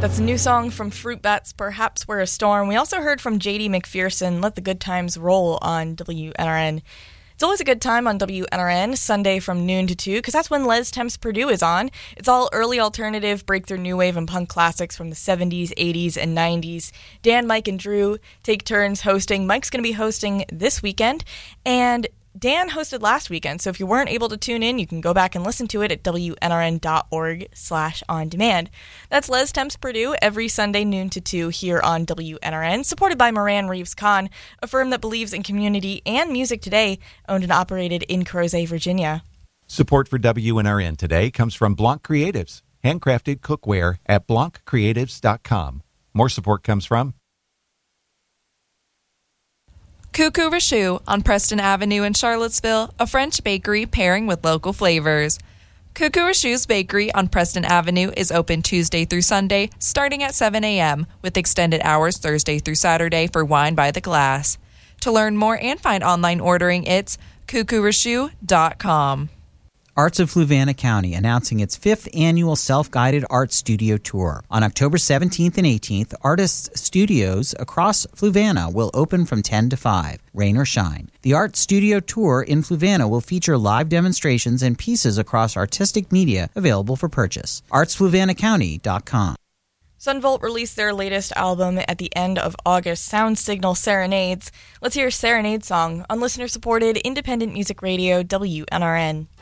That's a new song from Fruit Bats, Perhaps We're a Storm. We also heard from J.D. McPherson, Let the Good Times Roll on WNRN. It's always a good time on WNRN, Sunday from noon to 2, because that's when Les Temps Purdue is on. It's all early alternative, breakthrough new wave, and punk classics from the 70s, 80s, and 90s. Dan, Mike, and Drew take turns hosting. Mike's going to be hosting this weekend, and Dan hosted last weekend, so if you weren't able to tune in, you can go back and listen to it at wnrn.org/on-demand. That's Les Temps Purdue every Sunday noon to 2 here on WNRN, supported by Moran Reeves Kahn, a firm that believes in community and music today, owned and operated in Crozet, Virginia. Support for WNRN today comes from Blanc Creatives, handcrafted cookware at blanccreatives.com. More support comes from Coucou Richoux on Preston Avenue in Charlottesville, a French bakery pairing with local flavors. Coucou Richoux's Bakery on Preston Avenue is open Tuesday through Sunday, starting at 7 a.m., with extended hours Thursday through Saturday for wine by the glass. To learn more and find online ordering, it's coucourichoux.com. Arts of Fluvanna County announcing its 5th annual self-guided art studio tour. On October 17th and 18th, artists' studios across Fluvanna will open from 10 to 5, rain or shine. The art studio tour in Fluvanna will feature live demonstrations and pieces across artistic media available for purchase. artsfluvannacounty.com. Sunvolt released their latest album at the end of August, Sound Signal Serenades. Let's hear Serenade Song on listener-supported independent music radio WNRN.